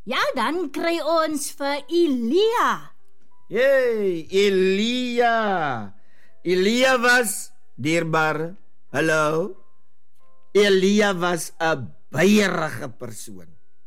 Ja, dan kry ons vir Elia. Hey, Elia. Elia was dierbaar. Hallo. Elia was 'n beierige persoon.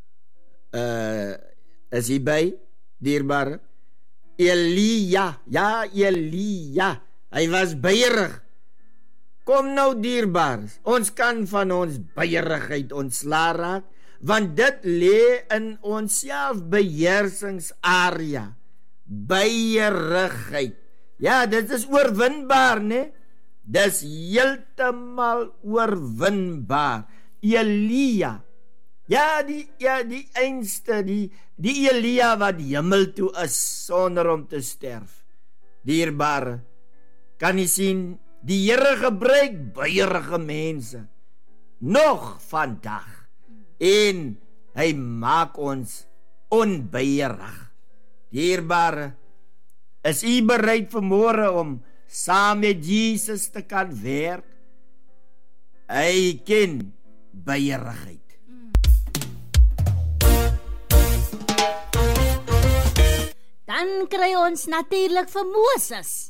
Is hy by dierbaar? Elia. Ja, Elia. Hy was beierig. Kom nou dierbaar. Ons kan van ons beierigheid ontslaa raak, want dit lê in ons selfbeheersingsarea. Beierigheid. Ja, dit is oorwinbaar, né? Dis heeltemal oorwinbaar. Elia. Ja, die einste, die Elia wat hemel toe is sonder om te sterf. Dierbare, kan jy sien, die Here gebruik beierige mense nog vandag en hy maak ons onbeierig. Dierbare, is u bereid vanmôre om saam met Jesus te kan werk? Hy ken beierigheid. Dan kry ons natuurlik vir Moses.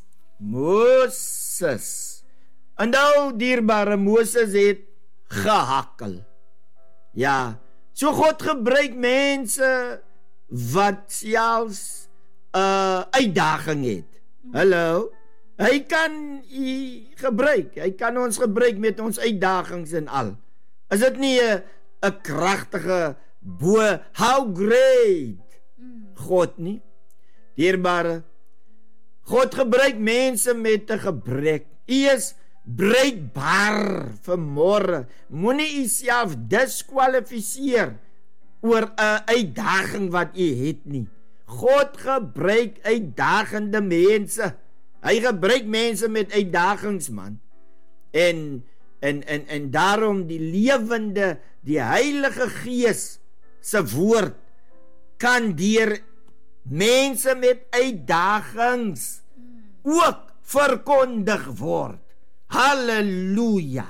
Moses. En nou, dierbare, Moses het gehakkel. Ja, so God gebruik mense wat selfs uitdaging het. Hallo? Hy kan gebruik. Hy kan ons gebruik met ons uitdagings en al. Is dit nie 'n kragtige how great God nie? Dierbare, God gebruik mense met 'n gebrek. U is bruikbaar vanmôre. Moenie u self diskwalifiseer oor 'n uitdaging wat u het nie. God gebruik uitdagende mense. Hy gebruik mense met uitdagings, man. En daarom die lewende, die Heilige Gees se woord kan deur mense met uitdagings ook verkondig word. Halleluja.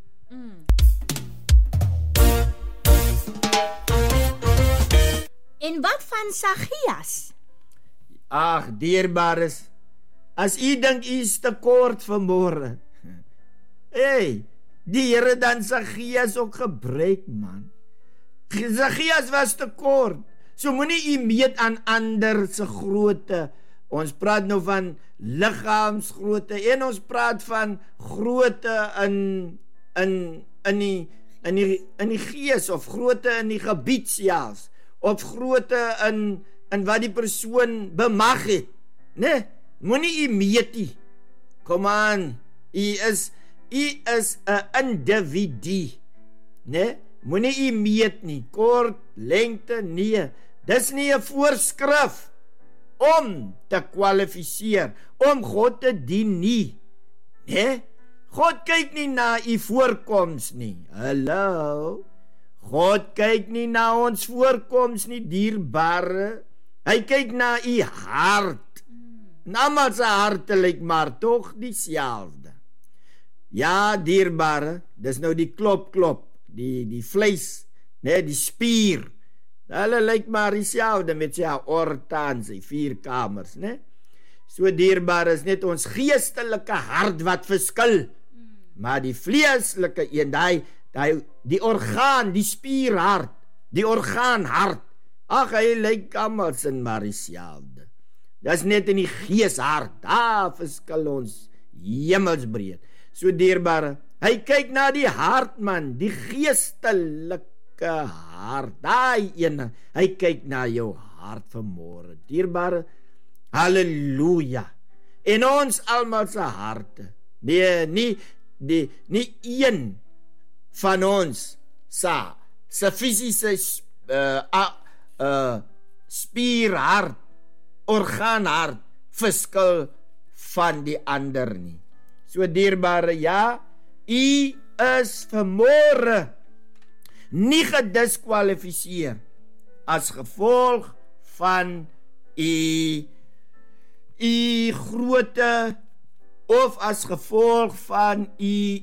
En wat van Sagias? Ag, dierbares, as u dink u is te kort vanmôre, hey, die Here dan Sagias ook gebruik, man. Sagias was te kort. So moenie u meet aan ander se grootte. Ons praat nou van liggaamsgrootte en ons praat van grootte in die gees of grootte in die gebied selfs of grootte in wat die persoon bemag het. Nee, moenie u meet nie. Kom aan, u is 'n individu. Nee, moenie u meet nie. Kort, lengte, nee. Dis nie 'n voorskrif om te kwalifiseer, om God te dien nie. Nee, God kyk nie na u voorkoms nie. Hallo? God kyk nie na ons voorkoms nie, dierbare. Hy kyk na u hart. Almal se harte lyk maar tog dieselfde. Ja, dierbare, dis nou die klop, die vleis, nee, die spier. Hulle lyk maar dieselfde met sy aorta en sy 4 kamers, né? So dierbaar is net ons geestelike hart wat verskil. Maar die vleeslike een, die orgaan, die spierhart, die orgaanhart, ag, hy lyk almal sin maar dieselfde. Dis net in die geeshart, daar verskil ons hemelsbreed. So dierbare, hy kyk na die hart, man, die geestelike hart, daai ene, hy kyk na jou hart vanmôre, dierbare, halleluja, en ons almal se harte, nie een van ons se fisiese spierhart, orgaanhart, verskil van die ander nie. So dierbare, ja, u is vanmôre nie gediskwalifiseer as gevolg van u grootte of as gevolg van u